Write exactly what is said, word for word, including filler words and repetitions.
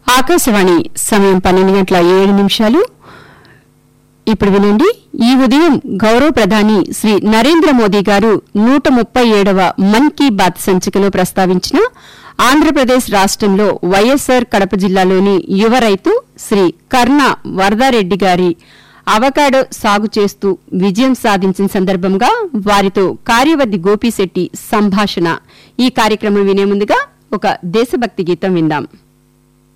ఆకాశవాణి సమయం పన్నెండు గంటల ఏడు నిమిషాలు. ఇప్పుడు వినండి. ఈ ఉదయం గౌరవ ప్రధాని శ్రీ నరేంద్ర మోదీ గారు నూట ముప్పై ఏడవ మన్ కీ బాత్ సంచికలో ప్రస్తావించిన ఆంధ్రప్రదేశ్ రాష్టంలో వైఎస్సార్ కడప జిల్లాలోని యువ రైతు శ్రీ కర్ణ వరదారెడ్డి గారి అవకాడో సాగు చేస్తూ విజయం సాధించిన సందర్భంగా వారితో కార్యవర్ది గోపిశెట్టి సంభాషణ. ఈ కార్యక్రమం వినే ముందుగా ఒక దేశభక్తి గీతం విందాం.